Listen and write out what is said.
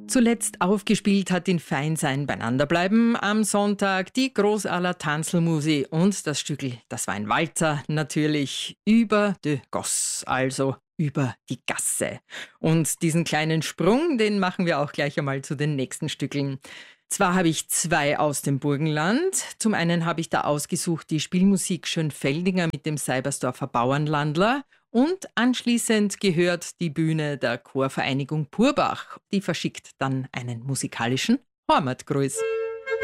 Zuletzt aufgespielt hat in Feinsein beieinanderbleiben am Sonntag die Großaler Tanzelmusi und das Stückel, das war ein Walzer, natürlich über de Goss, also über die Gasse. Und diesen kleinen Sprung, den machen wir auch gleich einmal zu den nächsten Stückeln. Zwar habe ich zwei aus dem Burgenland. Zum einen habe ich da ausgesucht die Spielmusik Schönfeldinger mit dem Seibersdorfer Bauernlandler. Und anschließend gehört die Bühne der Chorvereinigung Purbach. Die verschickt dann einen musikalischen Heimatgruß.